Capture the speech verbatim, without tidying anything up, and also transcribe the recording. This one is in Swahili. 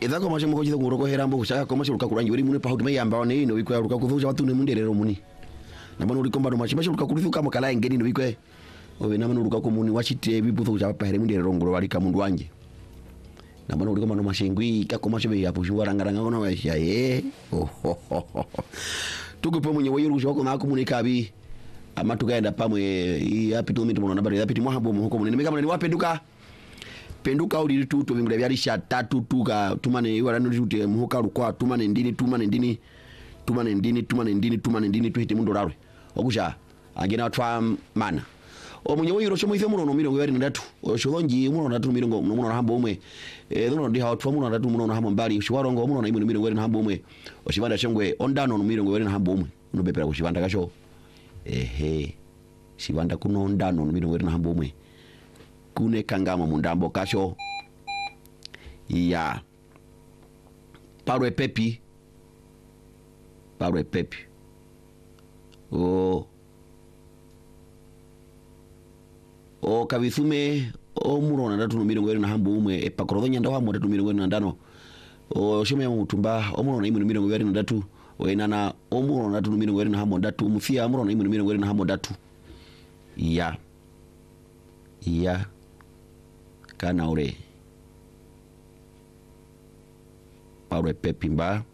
Ida ko macho moko chito nguroko herambo kushaka ko macho rukakurangi uri mune pahuti mai amba one no wikwa rukakuvuja watu ne munderero muni. Nabano uri komba no macho macho rukakurufuka makala ngeni no wikwe. Owe namano rukako muni wachite bibutho cha pahere munderero ngoro wali kamundu wanje. Nabano uri komba no mashengwi kako macho be yapo shuwaranga ngona wa ya eh. Tukupo munye wayiru shoko na komunika bi. Ama tukaenda pamwe yapi tu mitu mwana nabari yapi tu mwahambo muhoko muni. Nimeka mwana ni wapenduka. Penduka uli tu to vingule vyali sha tatu tuka tumane iwala nujute muhoka rukwa tumane ndini tumane ndini tumane ndini tumane ndini tumane ndini tuhite mundo rawe okusha agena twa mana o munye wiro chomo ife muno no mirongo yari ndatu o shongi muno ndatu mirongo muno na hambo umwe e dhuno ndi hawa twa muno ndatu muno na hambo mbali shiwarongo muno na imu mirongo yari na hambo umwe o shibanda shengwe ondano no mirongo yari na hambo umwe no bepera ku shibanda kasho ehe shibanda kuno ondano no mirongo yari na hambo umwe kune kangama mundambo kasho ya parwe pepi parwe pepi o o kabithume o murona ndatu no mirongo iri na hambo umwe e pakoronya ndawa mo ndatu mirongo iri na ndano o shime mutumba o murona imu mirongo iri na ndatu o enana o murona ndatu no mirongo iri na hambo ndatu mufia murona imu mirongo iri na hambo ndatu ya ya kana ore parwe pepi mba